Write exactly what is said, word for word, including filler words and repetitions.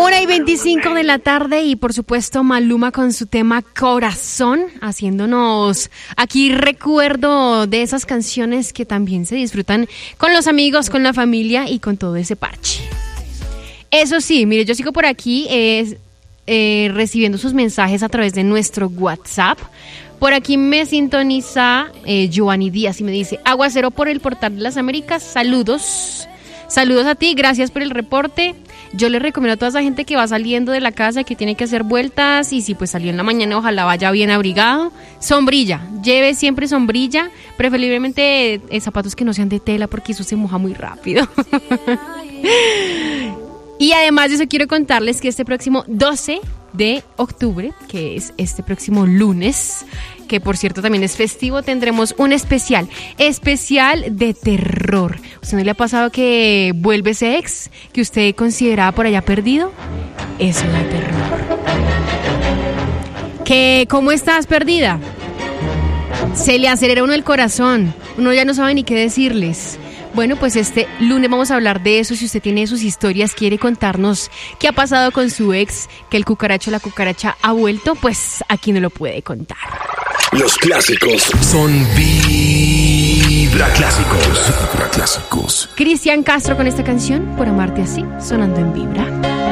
Una y veinticinco de la tarde y por supuesto Maluma con su tema Corazón, haciéndonos aquí recuerdo de esas canciones que también se disfrutan con los amigos, con la familia y con todo ese parche. Eso sí, mire, yo sigo por aquí eh, eh, recibiendo sus mensajes a través de nuestro WhatsApp. Por aquí me sintoniza eh, Giovanni Díaz y me dice: aguacero por el Portal de las Américas, saludos. Saludos a ti, gracias por el reporte. Yo le recomiendo a toda esa gente que va saliendo de la casa que tiene que hacer vueltas y si pues salió en la mañana, ojalá vaya bien abrigado. Sombrilla, lleve siempre sombrilla, preferiblemente eh, zapatos que no sean de tela porque eso se moja muy rápido. Y además de eso quiero contarles que este próximo doce de octubre, que es este próximo lunes, que por cierto también es festivo, tendremos un especial, especial de terror. ¿Usted no le ha pasado que vuelve ese ex que usted consideraba por allá perdido? Eso da terror. ¿Que cómo estás perdida? Se le acelera uno el corazón, uno ya no sabe ni qué decirles. Bueno, pues este lunes vamos a hablar de eso. Si usted tiene sus historias, quiere contarnos qué ha pasado con su ex, que el cucaracho o la cucaracha ha vuelto, pues aquí no lo puede contar. Los clásicos son Vibra Clásicos. Vibra Clásicos. Cristian Castro con esta canción, Por amarte así, sonando en Vibra.